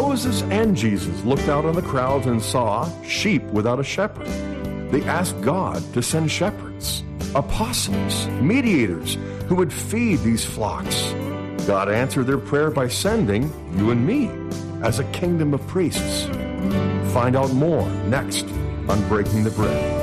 Moses and Jesus looked out on the crowds and saw sheep without a shepherd. They asked God to send shepherds, apostles, mediators who would feed these flocks. God answered their prayer by sending you and me as a kingdom of priests. Find out more next on Breaking the Bread.